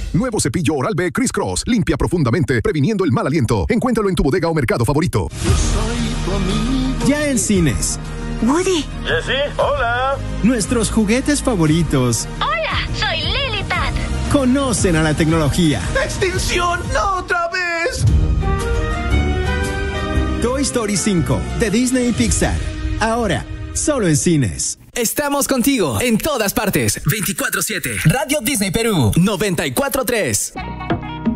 Nuevo cepillo Oral-B Criss Cross. Limpia profundamente, previniendo el mal aliento. Encuéntralo en tu bodega o mercado favorito. Ya en cines. Woody. Jessie, hola. Nuestros juguetes favoritos. Hola, soy Lilipad. Conocen a la tecnología. ¡Extinción! ¡No otra vez! Toy Story 5 de Disney y Pixar. Ahora, solo en cines. Estamos contigo en todas partes. 24/7. Radio Disney Perú 94.3.